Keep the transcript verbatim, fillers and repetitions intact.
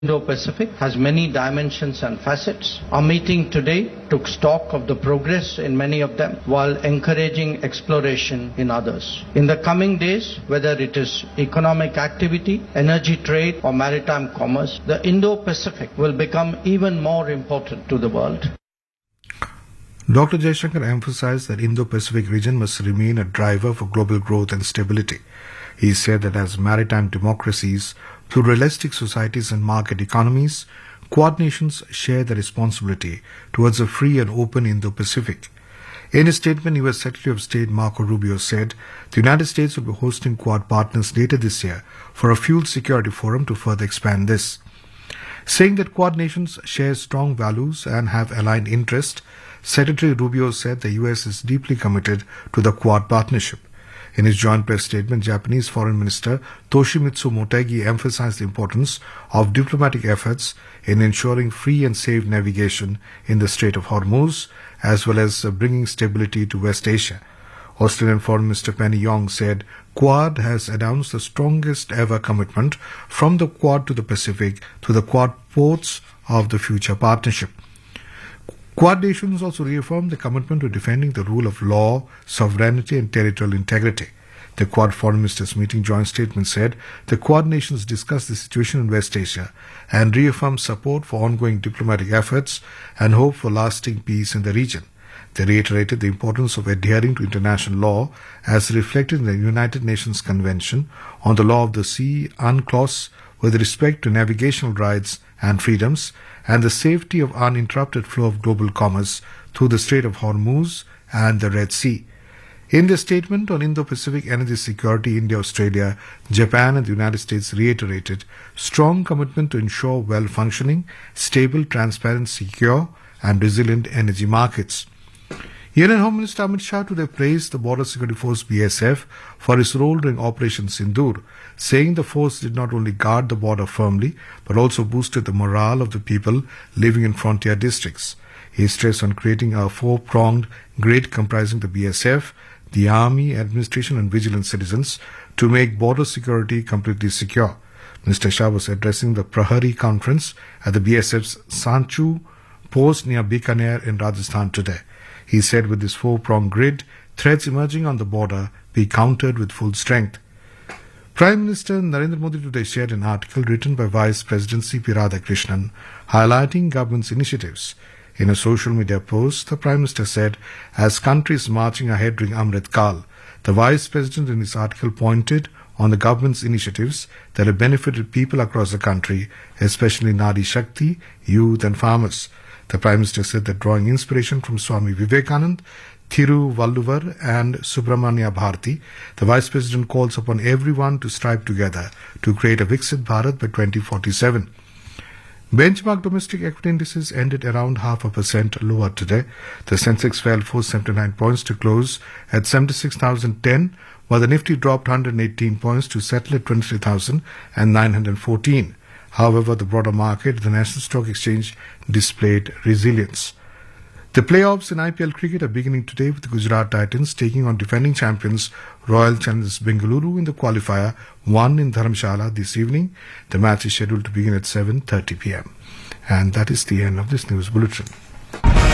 Indo-Pacific has many dimensions and facets. Our meeting today took stock of the progress in many of them while encouraging exploration in others. In the coming days, whether it is economic activity, energy trade or maritime commerce, the Indo-Pacific will become even more important to the world. Doctor Jaishankar emphasized that Indo-Pacific region must remain a driver for global growth and stability. He said that as maritime democracies, pluralistic societies and market economies, Quad nations share the responsibility towards a free and open Indo-Pacific. In a statement, U S Secretary of State Marco Rubio said the United States will be hosting Quad partners later this year for a fuel security forum to further expand this. Saying that Quad nations share strong values and have aligned interests, Secretary Rubio said the U S is deeply committed to the Quad partnership. In his joint press statement, Japanese Foreign Minister Toshimitsu Motegi emphasized the importance of diplomatic efforts in ensuring free and safe navigation in the Strait of Hormuz, as well as bringing stability to West Asia. Australian Foreign Minister Penny Yong said Quad has announced the strongest ever commitment from the Quad to the Pacific to the Quad ports of the future partnership. Quad nations also reaffirmed the commitment to defending the rule of law, sovereignty and territorial integrity. The Quad Foreign Ministers meeting joint statement said the Quad nations discussed the situation in West Asia and reaffirmed support for ongoing diplomatic efforts and hope for lasting peace in the region. They reiterated the importance of adhering to international law as reflected in the United Nations Convention on the Law of the Sea, UNCLOS, with respect to navigational rights and freedoms, and the safety of uninterrupted flow of global commerce through the Strait of Hormuz and the Red Sea. In their statement on Indo-Pacific energy security, India, Australia, Japan and the United States reiterated strong commitment to ensure well-functioning, stable, transparent, secure and resilient energy markets. Union Home Minister Amit Shah today praised the Border Security Force B S F for its role during Operation Sindoor, saying the force did not only guard the border firmly, but also boosted the morale of the people living in frontier districts. He stressed on creating a four-pronged grid comprising the B S F, the Army, Administration and vigilant citizens to make border security completely secure. Mister Shah was addressing the Prahari conference at the B S F's Sanchu post near Bikaner in Rajasthan today. He said with this four-pronged grid, threats emerging on the border be countered with full strength. Prime Minister Narendra Modi today shared an article written by Vice President C P Radhakrishnan highlighting government's initiatives. In a social media post, the Prime Minister said, as countries marching ahead during Amrit Kal, the Vice President in his article pointed on the government's initiatives that have benefited people across the country, especially Nari Shakti, youth and farmers. The Prime Minister said that drawing inspiration from Swami Vivekananda, Thiruvalluvar and Subramanya Bharati, the Vice President calls upon everyone to strive together to create a Viksit Bharat by twenty forty-seven. Benchmark domestic equity indices ended around half a percent lower today. The Sensex fell four hundred seventy-nine points to close at seventy-six thousand ten, while the Nifty dropped one hundred eighteen points to settle at twenty-three thousand nine hundred fourteen. However, the broader market, the National Stock Exchange, displayed resilience. The playoffs in I P L cricket are beginning today with the Gujarat Titans taking on defending champions Royal Challengers Bengaluru in the qualifier one in Dharamshala this evening. The match is scheduled to begin at seven thirty p m. And that is the end of this news bulletin.